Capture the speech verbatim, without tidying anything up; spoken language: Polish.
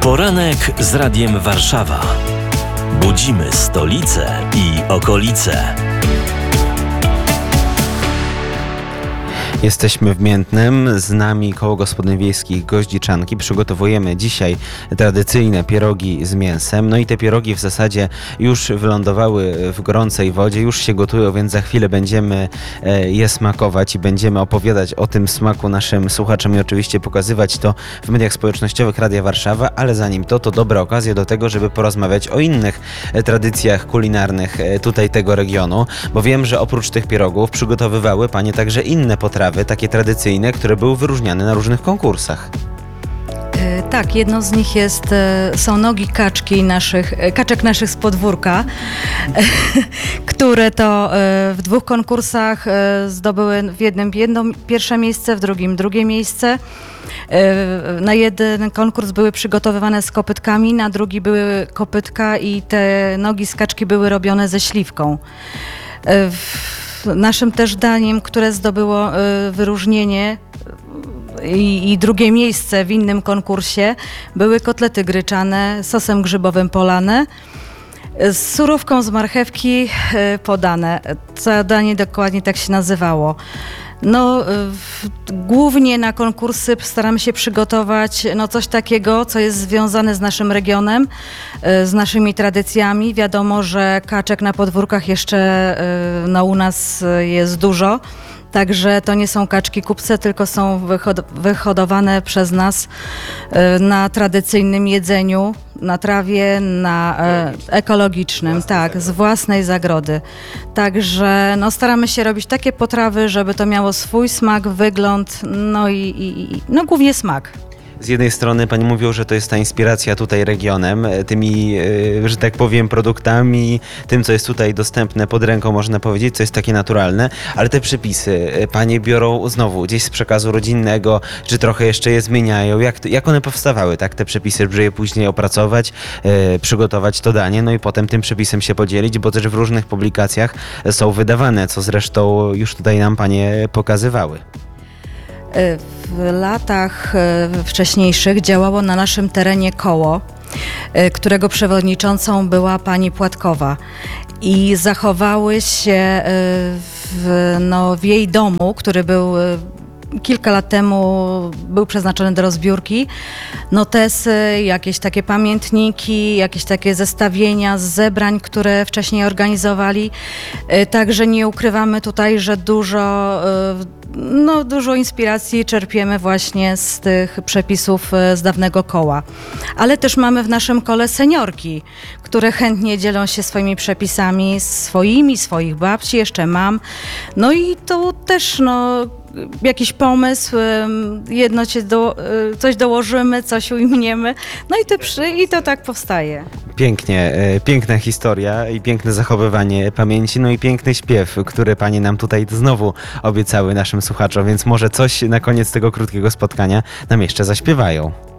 Poranek z Radiem Warszawa. Budzimy stolicę i okolice. Jesteśmy w Miętnem, z nami Koło Gospodyń Wiejskich Goździczanki. Przygotowujemy dzisiaj tradycyjne pierogi z mięsem. No i te pierogi w zasadzie już wylądowały w gorącej wodzie, już się gotują, więc za chwilę będziemy je smakować i będziemy opowiadać o tym smaku naszym słuchaczom i oczywiście pokazywać to w mediach społecznościowych Radia Warszawa, ale zanim to, to dobra okazja do tego, żeby porozmawiać o innych tradycjach kulinarnych tutaj tego regionu, bo wiem, że oprócz tych pierogów przygotowywały Panie także inne potrawy, takie tradycyjne, które były wyróżniane na różnych konkursach. Tak, jedną z nich jest, są nogi kaczki naszych, kaczek naszych z podwórka, które to w dwóch konkursach zdobyły w jednym jedno pierwsze miejsce, w drugim drugie miejsce. Na jeden konkurs były przygotowywane z kopytkami, na drugi były kopytka i te nogi z kaczki były robione ze śliwką. Naszym też daniem, które zdobyło wyróżnienie i, i drugie miejsce w innym konkursie, były kotlety gryczane, sosem grzybowym polane, z surówką z marchewki podane. To danie dokładnie tak się nazywało. No, w, głównie na konkursy staramy się przygotować no, coś takiego, co jest związane z naszym regionem, z naszymi tradycjami. Wiadomo, że kaczek na podwórkach jeszcze no, u nas jest dużo. Także to nie są kaczki kupce, tylko są wyhod- wyhodowane przez nas na tradycyjnym jedzeniu, na trawie, na e, ekologicznym, tak, z własnej zagrody. Także no, staramy się robić takie potrawy, żeby to miało swój smak, wygląd, no i, i no, głównie smak. Z jednej strony Pani mówią, że to jest ta inspiracja tutaj regionem, tymi, że tak powiem, produktami, tym, co jest tutaj dostępne pod ręką, można powiedzieć, co jest takie naturalne, ale te przepisy Panie biorą znowu gdzieś z przekazu rodzinnego, czy trochę jeszcze je zmieniają? Jak, jak one powstawały, tak, te przepisy, żeby je później opracować, e, przygotować to danie, no i potem tym przepisem się podzielić, bo też w różnych publikacjach są wydawane, co zresztą już tutaj nam Panie pokazywały. W latach wcześniejszych działało na naszym terenie koło, którego przewodniczącą była pani Płatkowa i zachowały się w, no, w jej domu, który był kilka lat temu był przeznaczony do rozbiórki, notesy, jakieś takie pamiętniki, jakieś takie zestawienia z zebrań, które wcześniej organizowali. Także nie ukrywamy tutaj, że dużo No, dużo inspiracji czerpiemy właśnie z tych przepisów z dawnego koła. Ale też mamy w naszym kole seniorki, które chętnie dzielą się swoimi przepisami, swoimi, swoich babci, jeszcze mam. No i to też no, jakiś pomysł, jedno się do, coś dołożymy, coś ujmniemy, no i to, przy, i to tak powstaje. Pięknie, piękna historia i piękne zachowywanie pamięci, no i piękny śpiew, który Panie nam tutaj znowu obiecały naszym słuchaczom, więc może coś na koniec tego krótkiego spotkania nam jeszcze zaśpiewają.